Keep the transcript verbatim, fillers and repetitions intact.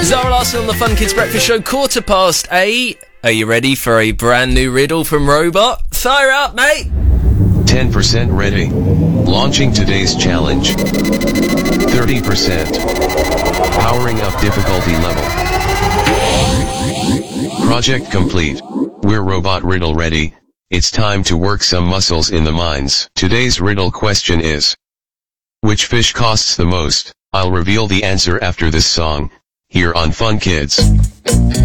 Zara Larson on the Fun Kids Breakfast Show, quarter past eight. Are you ready for a brand new riddle from Robot? Fire up, mate! ten percent ready. Launching today's challenge. thirty percent. Powering up difficulty level. Project complete. We're Robot Riddle ready. It's time to work some muscles in the mines. Today's riddle question is: which fish costs the most? I'll reveal the answer after this song, here on Fun Kids.